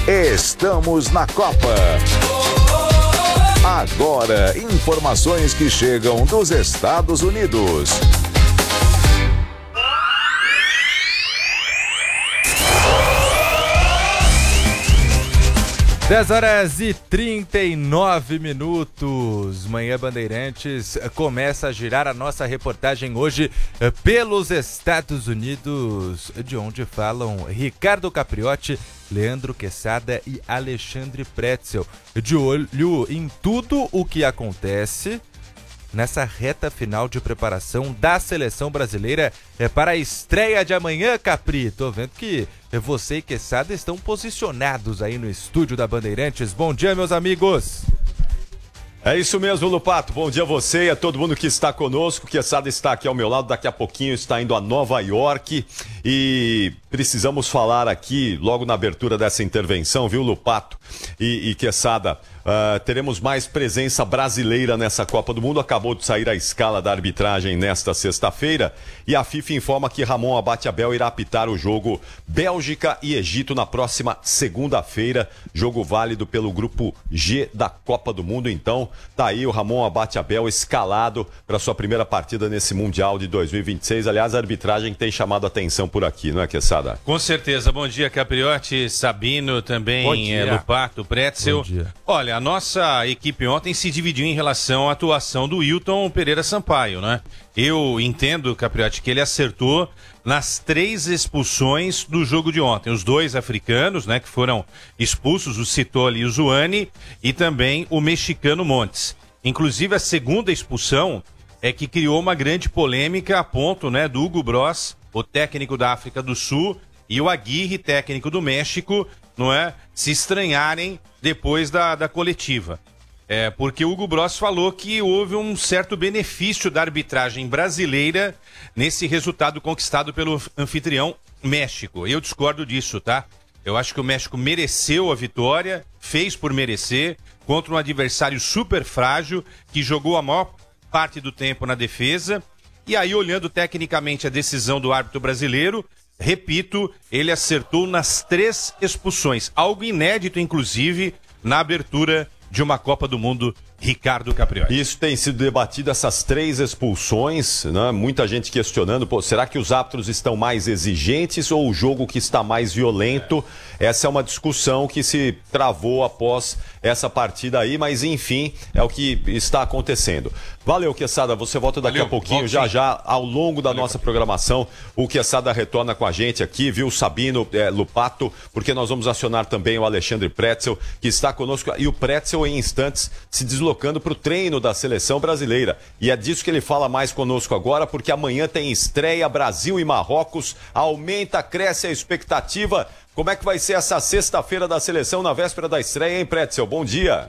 Estamos na Copa. Agora, informações que chegam dos Estados Unidos. (10h39). Manhã Bandeirantes começa a girar a nossa reportagem hoje pelos Estados Unidos, de onde falam Ricardo Capriotti, Leandro Quesada e Alexandre Pretzel, de olho em tudo o que acontece nessa reta final de preparação da seleção brasileira para a estreia de amanhã, Capri. Tô vendo que você e Quesada estão posicionados aí no estúdio da Bandeirantes. Bom dia, meus amigos. É isso mesmo, Lupato. Bom dia a você e a todo mundo que está conosco. Quesada está aqui ao meu lado, daqui a pouquinho está indo a Nova York e precisamos falar aqui, logo na abertura dessa intervenção, viu, Lupato e Quesada? Teremos mais presença brasileira nessa Copa do Mundo. Acabou de sair a escala da arbitragem nesta sexta-feira e a FIFA informa que Ramon Abate-Abel irá apitar o jogo Bélgica e Egito na próxima segunda-feira. Jogo válido pelo grupo G da Copa do Mundo. Então, tá aí o Ramon Abate-Abel escalado para sua primeira partida nesse Mundial de 2026. Aliás, a arbitragem tem chamado a atenção por aqui, não é, Quesada? Com certeza. Bom dia, Capriotti, Sabino, também Lupato, Pretzel. Bom dia. Olha, a nossa equipe ontem se dividiu em relação à atuação do Wilton Pereira Sampaio, né? Eu entendo, Capriotti, que ele acertou nas 3 expulsões do jogo de ontem. Os 2 africanos, né, que foram expulsos, o Citoli e o Zuani, e também o mexicano Montes. Inclusive, a segunda expulsão é que criou uma grande polêmica a ponto, né, do Hugo Bross, o técnico da África do Sul, e o Aguirre, técnico do México, não é, se estranharem depois da coletiva. Porque o Hugo Bross falou que houve um certo benefício da arbitragem brasileira nesse resultado conquistado pelo anfitrião México. Eu discordo disso, tá? Eu acho que o México mereceu a vitória, fez por merecer, contra um adversário super frágil, que jogou a maior parte do tempo na defesa. E aí, olhando tecnicamente a decisão do árbitro brasileiro, repito, ele acertou nas 3 expulsões. Algo inédito, inclusive, na abertura de uma Copa do Mundo, Ricardo Capriotti. Isso tem sido debatido, essas 3 expulsões, né? Muita gente questionando, será que os árbitros estão mais exigentes ou o jogo que está mais violento? Essa é uma discussão que se travou após essa partida aí, mas enfim, é o que está acontecendo. Valeu, Quesada, você volta daqui a pouquinho, já ao longo da nossa programação, o Quesada retorna com a gente aqui, viu, Sabino, Lupato, porque nós vamos acionar também o Alexandre Pretzel, que está conosco, e o Pretzel em instantes se deslocando para o treino da seleção brasileira. E é disso que ele fala mais conosco agora, porque amanhã tem estreia Brasil e Marrocos, cresce a expectativa. Como é que vai ser essa sexta-feira da seleção na véspera da estreia, hein, Pretzel? Bom dia.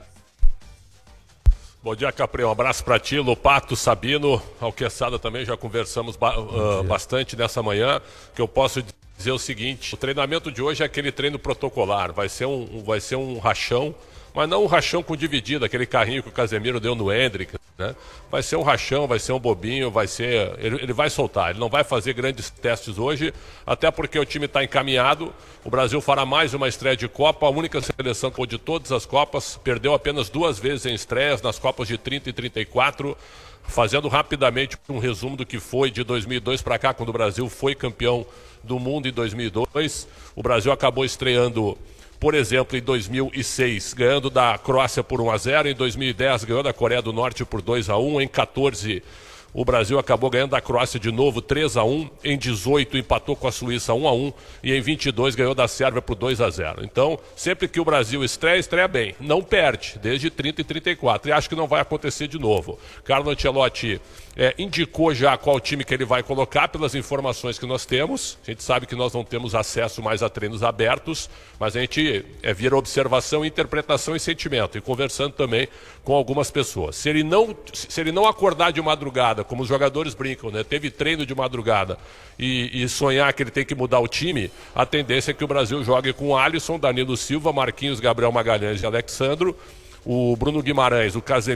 Bom dia, Capri. Um abraço para ti, Lupato, Sabino, ao Quesada também, já conversamos bastante nessa manhã, que eu posso dizer o seguinte: o treinamento de hoje é aquele treino protocolar, vai ser um rachão, mas não um rachão com dividida, aquele carrinho que o Casemiro deu no Hendrick, né? Vai ser um rachão, vai ser um bobinho, ele vai soltar, ele não vai fazer grandes testes hoje, até porque o time está encaminhado. O Brasil fará mais uma estreia de Copa, a única seleção que de todas as Copas, perdeu apenas 2 vezes em estreias, nas Copas de 30 e 34, fazendo rapidamente um resumo do que foi de 2002 para cá, quando o Brasil foi campeão do mundo em 2002. O Brasil acabou estreando, por exemplo, em 2006, ganhando da Croácia por 1-0, em 2010 ganhou da Coreia do Norte por 2-1, em 14 o Brasil acabou ganhando da Croácia de novo 3-1, em 18 empatou com a Suíça 1-1 e em 22 ganhou da Sérvia por 2-0. Então, sempre que o Brasil estreia bem, não perde, desde 30 e 34, e acho que não vai acontecer de novo. Carlo Ancelotti indicou já qual time que ele vai colocar pelas informações que nós temos. A gente sabe que nós não temos acesso mais a treinos abertos, mas a gente vira observação, interpretação e sentimento, e conversando também com algumas pessoas. Se ele não acordar de madrugada, como os jogadores brincam, né? Teve treino de madrugada e sonhar que ele tem que mudar o time, a tendência é que o Brasil jogue com Alisson, Danilo Silva, Marquinhos, Gabriel Magalhães e Alexandro, o Bruno Guimarães, o Casemiro